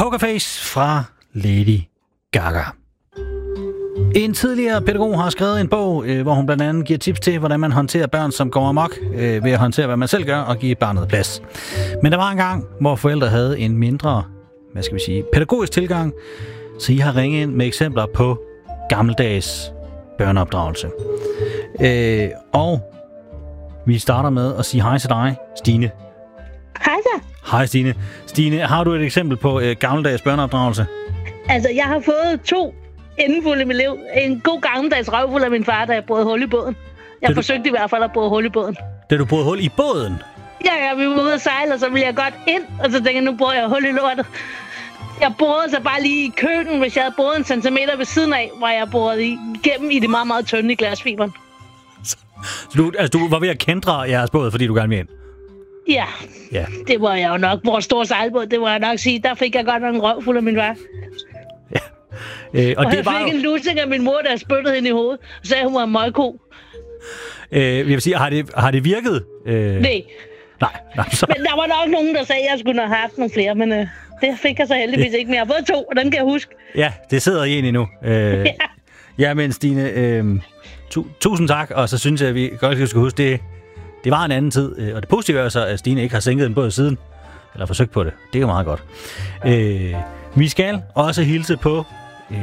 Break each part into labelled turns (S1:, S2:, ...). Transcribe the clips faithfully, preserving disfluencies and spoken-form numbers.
S1: Pokerface fra Lady Gaga. En tidligere pædagog har skrevet en bog, øh, hvor hun blandt andet giver tips til, hvordan man håndterer børn, som går amok, øh, ved at håndtere, hvad man selv gør, og give barnet plads. Men der var en gang, hvor forældre havde en mindre, hvad skal vi sige, pædagogisk tilgang, så I har ringet ind med eksempler på gammeldags børneopdragelse. Øh, og vi starter med at sige hej til dig, Stine.
S2: Hej så.
S1: Hej Stine. Stine, har du et eksempel på øh, gammeldags børneopdragelse?
S2: Altså, jeg har fået to indenfulde i mit liv. En god gammeldags røvfuld af min far, da jeg brød hul i båden. Jeg forsøgte du... i hvert fald at brøde hul i båden.
S1: Da du brød hul i båden?
S2: Ja, ja, vi var ude at sejle, og så ville jeg godt ind, og så tænkte jeg, nu bruger jeg hul i lortet. Jeg borede så bare lige i køkken, hvis jeg havde boret en centimeter ved siden af, hvor jeg borede igennem i det meget, meget tynde i glasfiberen.
S1: Så du, altså, du var ved at kendre jeres båd, fordi du gerne ville ind?
S2: Ja, ja, det var jeg jo nok. Vores store sejlbåd, det var jeg nok sige. Der fik jeg godt nok en røvfuld af min far.
S1: Ja. Øh, og
S2: og
S1: det
S2: jeg
S1: var
S2: fik
S1: jo...
S2: en lussing af min mor, der spyttede hende i hovedet, og sagde, hun var en møgko.
S1: Øh, jeg vil sige, har det, har det virket? Øh...
S2: Nej.
S1: Nej, nej så...
S2: Men der var nok nogen, der sagde, at jeg skulle have haft nogle flere, men øh, det fik jeg så heldigvis ikke. Men jeg har fået to, og den kan jeg huske.
S1: Ja, det sidder i en endnu. Øh... ja. Ja, men Stine, øh, tu- tusind tak, og så synes jeg, at vi godt skal huske, det, det var en anden tid, og det positive er så, at Stine ikke har sænket en båd siden, eller forsøgt på det. Det er jo meget godt. Øh, vi skal også hilse på øh,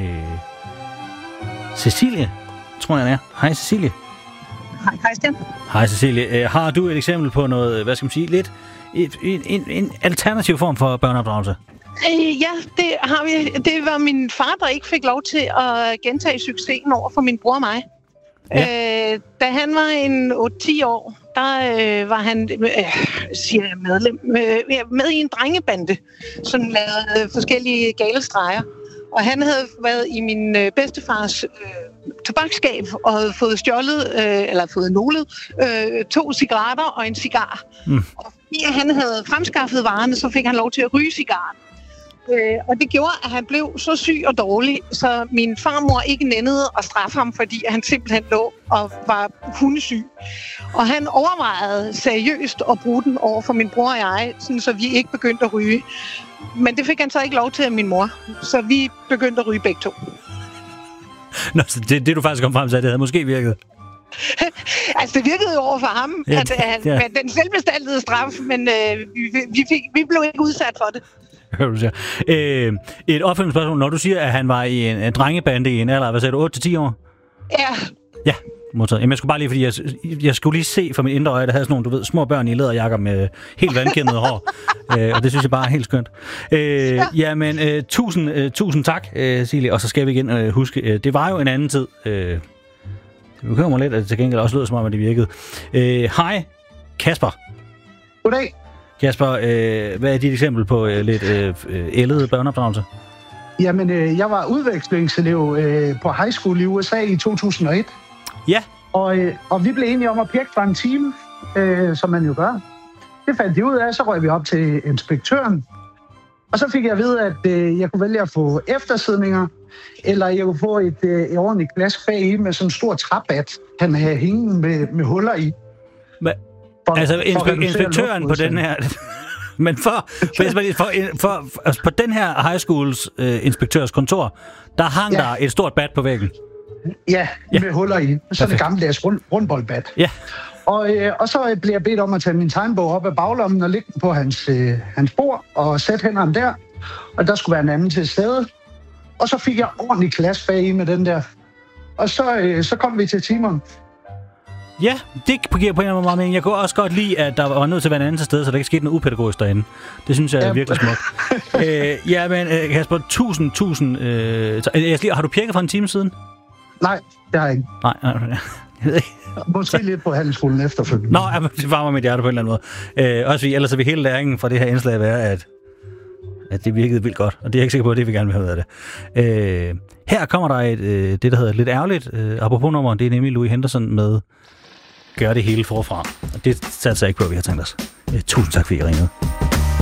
S1: Cecilie, tror jeg, den er. Hej Cecilie.
S3: Hej Christian.
S1: Hej Cecilie. Øh, har du et eksempel på noget, hvad skal man sige, lidt et, en, en, en alternativ form for børneopdragelse?
S3: Øh, ja, det har vi. Det var min far, der ikke fik lov til at gentage succesen over for min bror og mig. Ja. Øh, da han var en otte ti år, der øh, var han øh, siger jeg medlem, øh, med i en drengebande, som lavede forskellige gale streger. Og han havde været i min øh, bedstefars øh, tobaksskab og havde fået stjålet, øh, eller fået nålet, øh, to cigaretter og en cigar. Mm. Og fordi han havde fremskaffet varerne, så fik han lov til at ryge cigaren. Øh, og det gjorde, at han blev så syg og dårlig, så min farmor ikke nændede at straffe ham, fordi han simpelthen lå og var hundesyg. Og han overvejede seriøst at bruge den over for min bror og jeg, sådan, så vi ikke begyndte at ryge. Men det fik han så ikke lov til af min mor, så vi begyndte at ryge begge to.
S1: Nå, så det, det du faktisk kom frem til, det havde måske virket?
S3: Altså, det virkede jo over for ham, ja, at, at, ja. at den selvbestaltede straf, men øh, vi, vi, fik, vi blev ikke udsat for det.
S1: Du siger. Øh, et opfølgende spørgsmål. Når du siger, at han var i en, en drengebande i en alder, hvad sagde du, otte til ti år?
S3: Ja.
S1: Ja, modtaget. Jamen, jeg skulle bare lige, fordi jeg, jeg skulle lige se for mit indre øje, der havde sådan nogle, du ved, små børn i læderjakker med helt vandkæmmet hår. øh, og det synes jeg bare er helt skønt. Øh, ja. Jamen, øh, tusind, øh, tusind tak, øh, Silje. Og så skal vi igen øh, huske, øh, det var jo en anden tid. Øh, det bekymrer mig lidt, at det til gengæld også lød som om, at det virkede. Øh, hej, Kasper.
S4: Goddag.
S1: Kasper, øh, hvad er dit eksempel på øh, lidt øh, ældet børneopdragelse?
S4: Jamen, øh, jeg var udvekslingselev øh, på high school i U S A i to tusind og et.
S1: Ja.
S4: Og, øh, og vi blev enige om at pjekke for en time, øh, som man jo gør. Det fandt de ud af, så røg vi op til inspektøren. Og så fik jeg at vide, at øh, jeg kunne vælge at få eftersidninger, eller jeg kunne få et, øh, et ordentligt glas bag i med sådan en stor træbat, han havde hængen med, med huller i.
S1: Men, for, altså inspe- inspektøren på den her... Men for, for, for, for, for altså på den her high schools øh, inspektørs kontor, der hang ja. der et stort bat på væggen.
S4: Ja, ja. Med huller i. Sådan en gammeldags rund, rundboldbat.
S1: Ja.
S4: Og, øh, og så blev jeg bedt om at tage min tegnbog op af baglommen og lægge den på hans, øh, hans bord og sætte hænderne der. Og der skulle være en anden til stede. Og så fik jeg ordentlig klasse bag i med den der. Og så, øh, så kom vi til timeren.
S1: Ja, det giver på en eller anden måde mening. Jeg kunne også godt lide, at der var nødt til at være en anden til stede, så der ikke skete noget upædagogisk derinde. Det synes jeg er ja. virkelig smukt. øh, ja, men Kasper, tusind, tusind... Øh, har du pjekket for en time siden?
S4: Nej, det har jeg ikke.
S1: Nej, nej, nej. Jeg ved ikke.
S4: Måske lidt på handelsskolen efterfølgende.
S1: Nå, ja, det varmer mit hjerte på en eller anden måde. Øh, også fordi, ellers er vi hele læringen fra det her indslag være, at, at det virkede vildt godt. Og det er jeg ikke sikker på, at det vi gerne vil have ud af det. Øh, her kommer der et, øh, det, der hedder Lidt Ærgerligt. Øh, apropos nummer, det er nemlig Louis Henderson med Gør det hele forfra. Og det satser jeg ikke på, at vi har tænkt os. Øh, tusind tak, fordi I ringede.